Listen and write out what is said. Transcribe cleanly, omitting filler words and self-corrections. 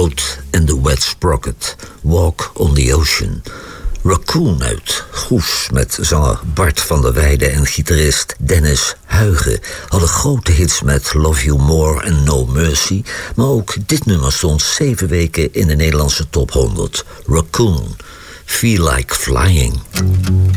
Boat and the Wet Sprocket, Walk on the Ocean. Raccoon uit Goes met zanger Bart van der Weijden en gitarist Dennis Huigen hadden grote hits met Love You More en No Mercy, maar ook dit nummer stond 7 weken in de Nederlandse top 100. Raccoon, Feel Like Flying.